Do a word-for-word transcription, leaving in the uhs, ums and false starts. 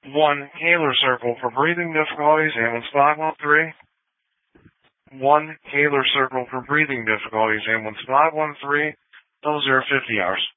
One Haler Circle for breathing difficulties, ambulance five one three. One Haler Circle for breathing difficulties, ambulance five one three, double zero fifty hours.